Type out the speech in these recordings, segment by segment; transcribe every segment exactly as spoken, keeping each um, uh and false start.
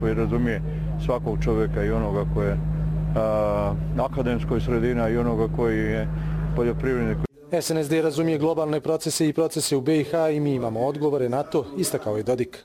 Koji razumije svakog čovjeka i onoga koji je a, akademskoj sredina i onoga koji je poljoprivrednik. S N S D razumije globalne procese i procese u B i H i mi imamo odgovore na to, istakao je Dodik.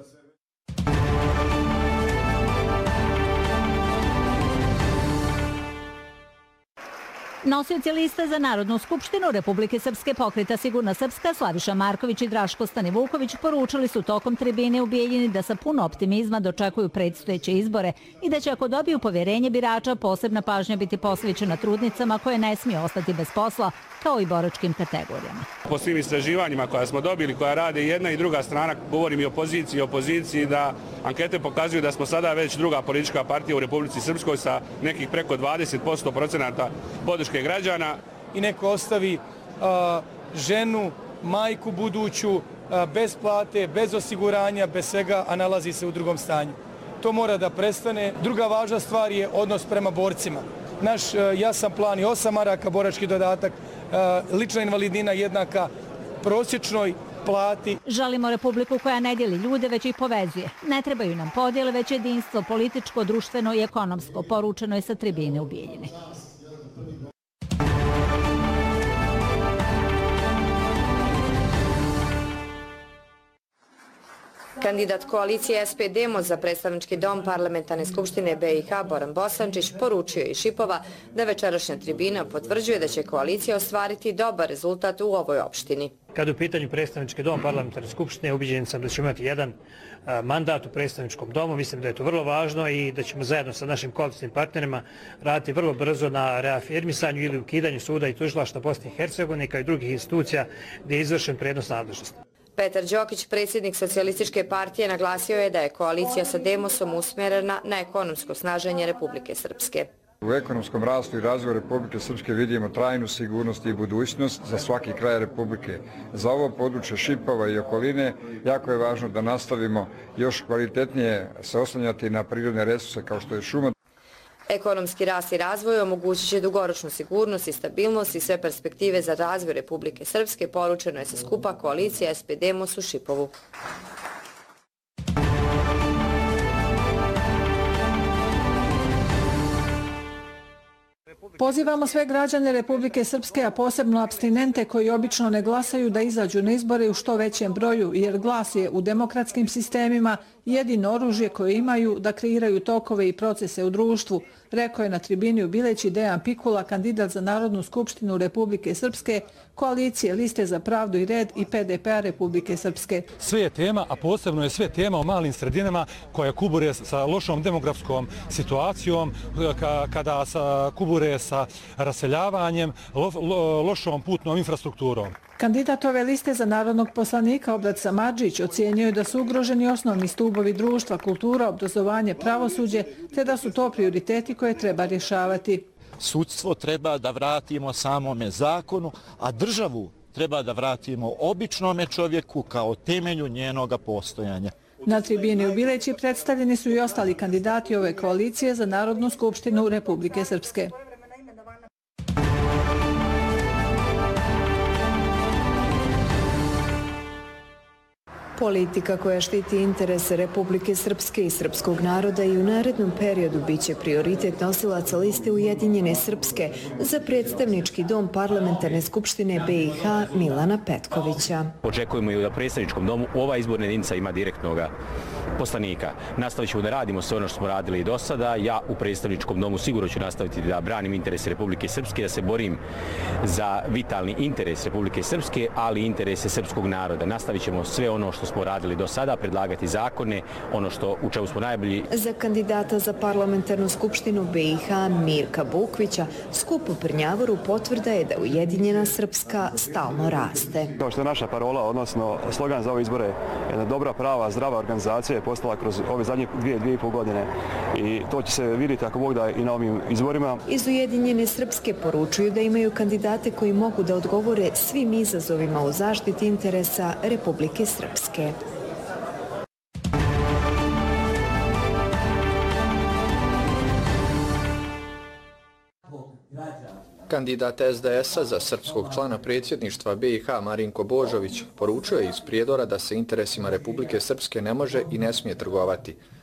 Nosioci liste za Narodnu skupštinu Republike Srpske Pokreta Sigurna Srpska Slaviša Marković i Draško Stanivuković poručili su tokom tribine u Bijeljini da sa puno optimizma dočekuju predstojeće izbore i da će ako dobiju povjerenje birača posebna pažnja biti posvećena trudnicama koje ne smiju ostati bez posla, kao i boračkim kategorijama. Po svim istraživanjima koja smo dobili, koja rade jedna i druga strana, govorim i o opoziciji i opoziciji, da ankete pokazuju da smo sada već druga politička partija u Republici Srpskoj sa nekih preko dvadeset posto procenata podrške građana. I neko ostavi a, ženu, majku buduću, a, bez plate, bez osiguranja, bez svega, a nalazi se u drugom stanju. To mora da prestane. Druga važna stvar je odnos prema borcima. Naš a, jasan plan je osam maraka borački dodatak, a, lična invalidnina jednaka prosječnoj plati. Žalimo Republiku koja ne dijeli ljude, već ih povezuje. Ne trebaju nam podjele, već jedinstvo političko, društveno i ekonomsko, poručeno je sa tribine u Bijeljini. Kandidat koalicije S P Demos za predstavnički dom Parlamentarne skupštine B i H Boran Bosančić poručio i Šipova da večerašnja tribina potvrđuje da će koalicija ostvariti dobar rezultat u ovoj opštini. Kad u pitanju predstavnički dom Parlamentarne skupštine, ubiđen sam da ćemo imati jedan mandat u predstavničkom domu. Mislim da je to vrlo važno i da ćemo zajedno sa našim koalicijnim partnerima raditi vrlo brzo na reafirmisanju ili ukidanju suda i tužilaštva Bosne i Hercegovine kao i drugih institucija gdje je izvršen prenos nadležnosti. Petar Đokić, predsjednik Socijalističke partije, naglasio je da je koalicija sa Demosom usmjerena na ekonomsko snaženje Republike Srpske. U ekonomskom rastu i razvoju Republike Srpske vidimo trajnu sigurnost i budućnost za svaki kraj Republike. Za ovo područje Šipova i okoline jako je važno da nastavimo još kvalitetnije se oslanjati na prirodne resurse kao što je šuma. Ekonomski rast i razvoj omogućit će dugoročnu sigurnost i stabilnost i sve perspektive za razvoj Republike Srpske, poručeno je sa skupa koalicije S P Demos u Šipovu. Pozivamo sve građane Republike Srpske, a posebno apstinente koji obično ne glasaju, da izađu na izbore u što većem broju, jer glas je u demokratskim sistemima jedino oružje koje imaju da kreiraju tokove i procese u društvu, rekao je na tribini u Bileći Dejan Pikula, kandidat za Narodnu skupštinu Republike Srpske, koalicije Liste za pravdu i red i P D P-a Republike Srpske. Sve je tema, a posebno je sve tema o malim sredinama koja kubure sa lošom demografskom situacijom, kada kubure sa raseljavanjem, lo, lo, lošom putnom infrastrukturom. Kandidat ove liste za narodnog poslanika Obrat Samardžić ocijenio je da su ugroženi osnovni stubovi društva, kultura, obrazovanje, pravosuđe, te da su to prioriteti koje treba rješavati. Sudstvo treba da vratimo samome zakonu, a državu treba da vratimo običnome čovjeku kao temelju njenoga postojanja. Na tribini u Bileći predstavljeni su i ostali kandidati ove koalicije za Narodnu skupštinu Republike Srpske. Politika koja štiti interese Republike Srpske i srpskog naroda i u narednom periodu biće prioritet nosilaca liste Ujedinjene Srpske za predstavnički dom Parlamentarne skupštine B i H Milana Petkovića. Očekujemo i da u predstavničkom domu ova izborna jedinica ima direktnog poslanika. Nastavit ćemo da radimo sve ono što smo radili i do sada. Ja u predstavničkom domu sigurno ću nastaviti da branim interese Republike Srpske, da se borim za vitalni interes Republike Srpske, ali i interese srpskog naroda. Nastavit ćemo sve ono što smo radili do sada, predlagati zakone, ono što u čemu smo najbolji. Za kandidata za Parlamentarnu skupštinu B i H Mirka Bukvića skup u Prnjavoru potvrda je da Ujedinjena Srpska stalno raste. Kao što je naša parola, odnosno slogan za ove izbore, jedna dobra, prava, zdrava organizacija je postala kroz ove zadnje dvije, dvije i pol godine i to će se vidjeti ako Bog da i na ovim izborima. Iz Ujedinjene Srpske poručuju da imaju kandidate koji mogu da odgovore svim izazovima u zaštiti interesa Republike Srpske. Kandidat S D S-a za srpskog člana predsjedništva B i H Marinko Božović poručio je iz Prijedora da se interesima Republike Srpske ne može i ne smije trgovati.